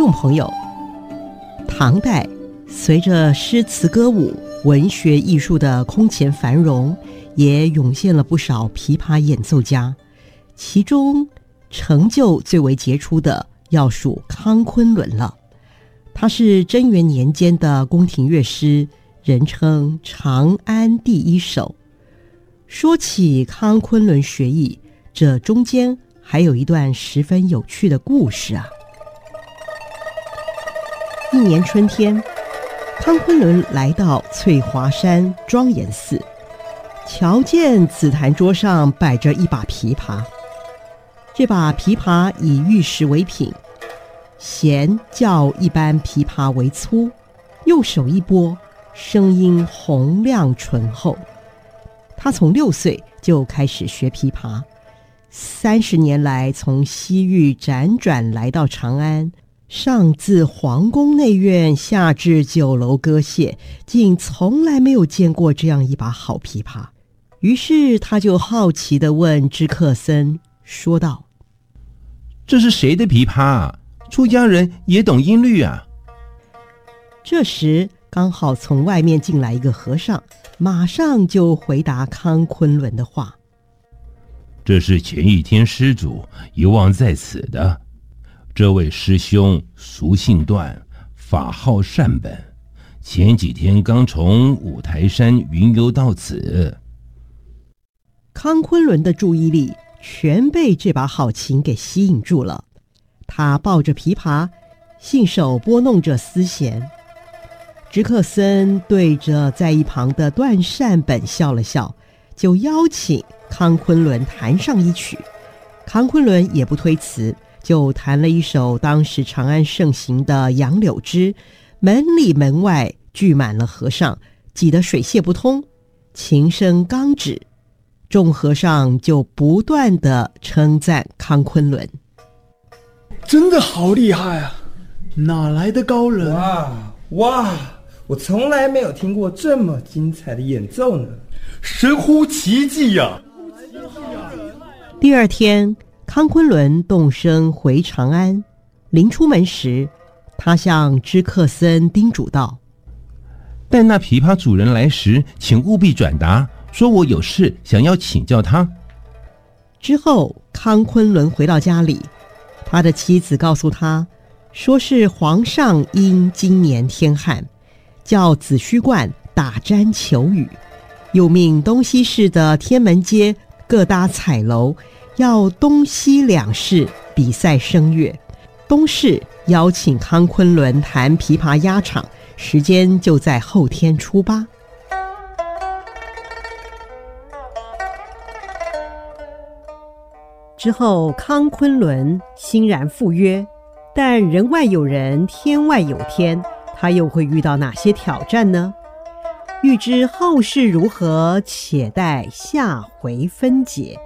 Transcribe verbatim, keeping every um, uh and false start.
众朋友，唐代随着诗词歌舞、文学艺术的空前繁荣，也涌现了不少琵琶演奏家，其中成就最为杰出的要数康昆仑了。他是贞元年间的宫廷乐师，人称长安第一手。说起康昆仑学艺，这中间还有一段十分有趣的故事啊。一年春天，康昆仑来到翠华山庄严寺，瞧见紫檀桌上摆着一把琵琶，这把琵琶以玉石为品，弦较一般琵琶为粗，用手一拨，声音洪亮醇厚。他从六岁就开始学琵琶，三十年来从西域辗转来到长安，上自皇宫内院，下至酒楼歌榭，竟从来没有见过这样一把好琵琶。于是他就好奇地问知客僧，说道： 这是谁的琵琶啊？出家人也懂音律啊。 这时刚好从外面进来一个和尚，马上就回答康昆仑的话： 这是前一天施主遗忘在此的，这位师兄俗姓段，法号善本，前几天刚从五台山云游到此。 康昆仑的注意力全被这把好琴给吸引住了，他抱着琵琶，信手拨弄着丝弦。知客僧对着在一旁的段善本笑了笑，就邀请康昆仑弹上一曲。康昆仑也不推辞，就弹了一首当时长安盛行的《杨柳枝》，门里门外聚满了和尚，挤得水泄不通。琴声刚止，众和尚就不断地称赞康昆仑： 真的好厉害啊，哪来的高人？ 哇哇，我从来没有听过这么精彩的演奏呢， 神乎其技呀！ 第二天，康昆仑动身回长安，临出门时，他向知客僧叮嘱道： 待那琵琶主人来时，请务必转达，说我有事想要请教他。 之后，康昆仑回到家里，他的妻子告诉他，说是皇上因今年天旱，叫紫虚观打毡求雨，又命东西市的天门街各搭彩楼，要东西两市比赛声乐。东市邀请康昆仑弹琵琶压场，时间就在后天初八。之后康昆仑欣然赴约，但人外有人，天外有天，他又会遇到哪些挑战呢？欲知后事如何，且待下回分解。